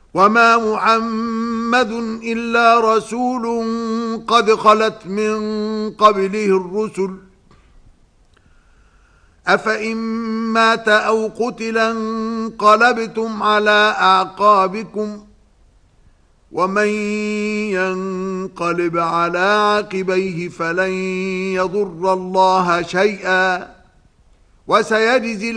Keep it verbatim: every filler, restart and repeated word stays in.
وما محمد إلا رسول قد خلت من قبله الرسل أفإن مات أو قتلا انقلبتم على أعقابكم ومن ينقلب على عقبيه فلن يضر الله شيئا وسيجزي